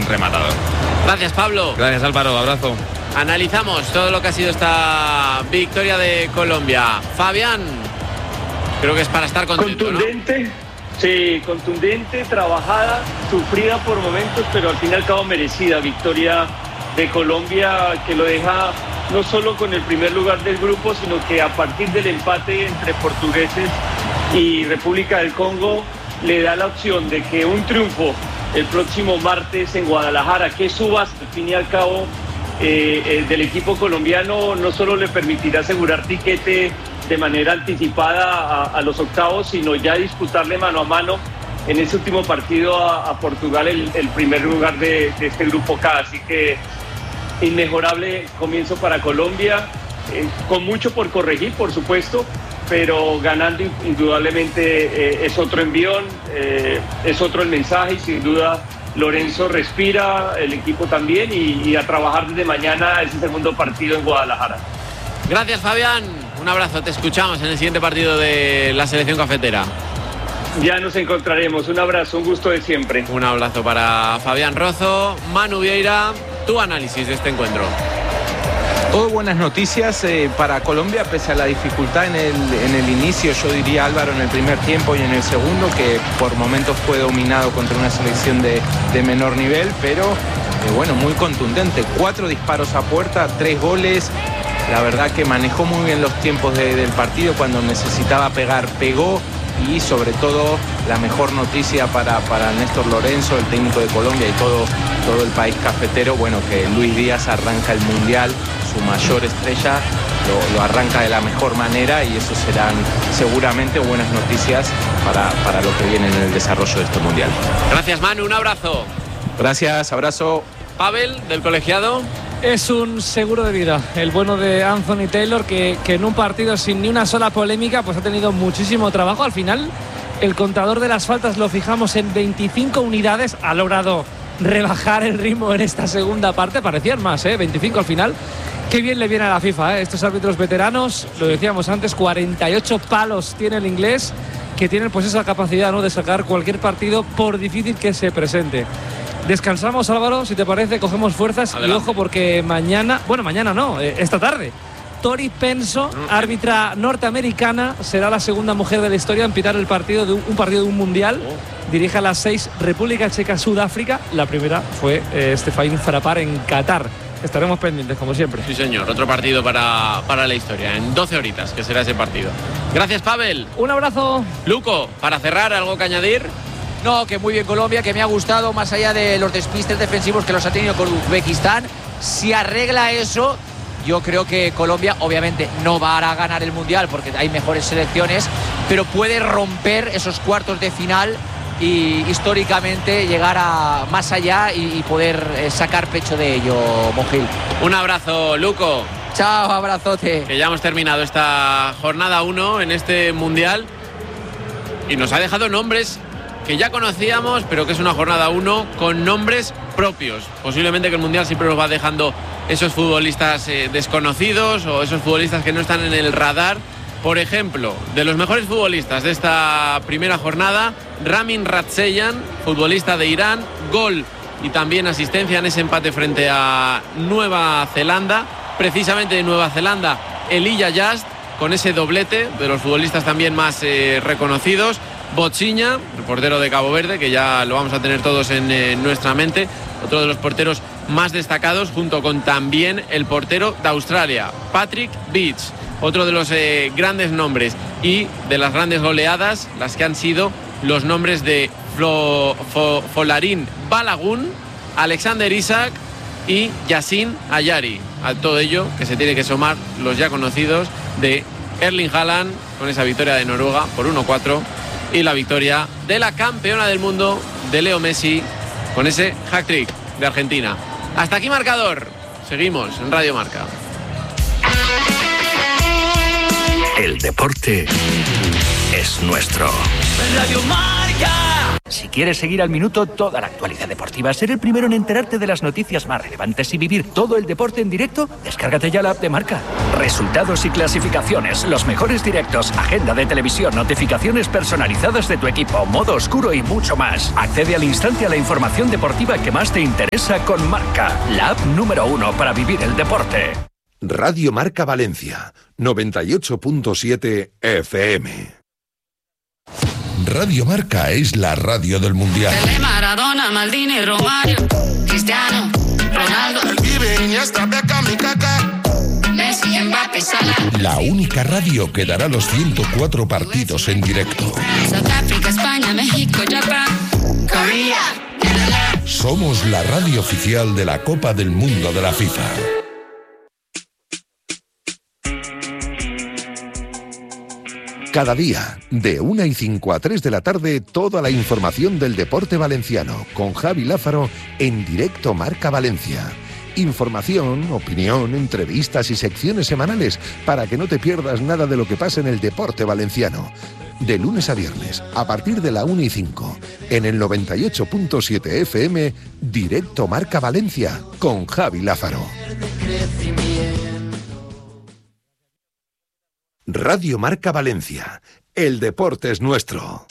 bien rematado. Gracias, Pablo. Gracias, Álvaro, abrazo. Analizamos todo lo que ha sido esta victoria de Colombia. Fabián, creo que es para estar contento, contundente, ¿no? Sí, contundente, trabajada, sufrida por momentos, pero al fin y al cabo merecida victoria de Colombia, que lo deja no solo con el primer lugar del grupo, sino que a partir del empate entre portugueses y República del Congo le da la opción de que un triunfo el próximo martes en Guadalajara, que subas al fin y al cabo del equipo colombiano, no solo le permitirá asegurar tiquete de manera anticipada a los octavos, sino ya disputarle mano a mano en ese último partido a Portugal el primer lugar de este grupo K. Así que inmejorable comienzo para Colombia, con mucho por corregir, por supuesto, pero ganando indudablemente es otro envión, es otro el mensaje, y sin duda Lorenzo respira, el equipo también, y a trabajar desde mañana ese segundo partido en Guadalajara. Gracias, Fabián. Un abrazo, te escuchamos en el siguiente partido de la selección cafetera. Ya nos encontraremos, un abrazo, un gusto de siempre. Un abrazo para Fabián Rozo. Manu Vieira, tu análisis de este encuentro. Todo buenas noticias para Colombia, pese a la dificultad en el inicio, yo diría, Álvaro, en el primer tiempo y en el segundo, que por momentos fue dominado contra una selección de menor nivel, pero bueno, muy contundente. 4 disparos a puerta, 3 goles. La verdad que manejó muy bien los tiempos del partido. Cuando necesitaba pegar, pegó. Y sobre todo la mejor noticia para Néstor Lorenzo, el técnico de Colombia, y todo el país cafetero, bueno, que Luis Díaz arranca el Mundial, su mayor estrella, lo arranca de la mejor manera, y eso serán seguramente buenas noticias para lo que viene en el desarrollo de este Mundial. Gracias, Manu, un abrazo. Gracias, abrazo. Pavel, del colegiado. Es un seguro de vida, el bueno de Anthony Taylor, que en un partido sin ni una sola polémica pues ha tenido muchísimo trabajo. Al final el contador de las faltas lo fijamos en 25 unidades, ha logrado rebajar el ritmo en esta segunda parte, parecían más, 25 al final. Qué bien le viene a la FIFA, estos árbitros veteranos, lo decíamos antes, 48 palos tiene el inglés, que tienen pues esa capacidad, ¿no?, de sacar cualquier partido por difícil que se presente. Descansamos, Álvaro, si te parece, cogemos fuerzas. Adelante. Y ojo, porque mañana no, esta tarde, Tori Penso, árbitra norteamericana, será la segunda mujer de la historia en pitar un partido de un mundial. Dirige a las 6 República Checa, Sudáfrica. La primera fue Stéphane Frappart en Qatar. Estaremos pendientes, como siempre. Sí, señor, otro partido para la historia, en 12 horitas que será ese partido. Gracias, Pavel. Un abrazo. Luco, para cerrar, ¿algo que añadir? No, que muy bien Colombia, que me ha gustado, más allá de los despistes defensivos que los ha tenido con Uzbekistán. Si arregla eso, yo creo que Colombia obviamente no va a ganar el Mundial porque hay mejores selecciones, pero puede romper esos cuartos de final y históricamente llegar a más allá y poder sacar pecho de ello, Mongil. Un abrazo, Luco. Chao, abrazote. Que ya hemos terminado esta jornada 1 en este Mundial y nos ha dejado nombres que ya conocíamos, pero que es una jornada 1 con nombres propios. Posiblemente que el Mundial siempre nos va dejando esos futbolistas desconocidos o esos futbolistas que no están en el radar. Por ejemplo, de los mejores futbolistas de esta primera jornada, Ramin Radzeyan, futbolista de Irán, gol y también asistencia en ese empate frente a Nueva Zelanda. Precisamente de Nueva Zelanda, Elijah Just, con ese doblete, de los futbolistas también más reconocidos. Bociña, el portero de Cabo Verde, que ya lo vamos a tener todos en nuestra mente, otro de los porteros más destacados, junto con también el portero de Australia, Patrick Beach, otro de los grandes nombres, y de las grandes goleadas, las que han sido los nombres de Folarin Balogun, Alexander Isak y Yassin Ayari. A todo ello que se tiene que sumar los ya conocidos de Erling Haaland, con esa victoria de Noruega por 1-4, y la victoria de la campeona del mundo, de Leo Messi, con ese hat-trick de Argentina. Hasta aquí marcador. Seguimos en Radio Marca. El deporte es nuestro. Radio Marca. ¡Ya! Si quieres seguir al minuto toda la actualidad deportiva, ser el primero en enterarte de las noticias más relevantes y vivir todo el deporte en directo, descárgate ya la app de Marca. Resultados y clasificaciones, los mejores directos, agenda de televisión, notificaciones personalizadas de tu equipo, modo oscuro y mucho más. Accede al instante a la información deportiva que más te interesa con Marca, la app número 1 para vivir el deporte. Radio Marca Valencia, 98.7 FM. Radio Marca es la radio del Mundial. Pelé, Maradona, Maldini, Romario, Cristiano, Ronaldo, El Pibe, Iniesta, Beckham y Kaká, Messi, Mbappé, Salah. La única radio que dará los 104 partidos en directo. South África, España, México, Japón, Corea. Somos la radio oficial de la Copa del Mundo de la FIFA. Cada día, de 1:05 a 3 de la tarde, toda la información del deporte valenciano, con Javi Lázaro, en directo Marca Valencia. Información, opinión, entrevistas y secciones semanales, para que no te pierdas nada de lo que pasa en el deporte valenciano. De lunes a viernes, a partir de la 1:05, en el 98.7 FM, directo Marca Valencia, con Javi Lázaro. Radio Marca Valencia. El deporte es nuestro.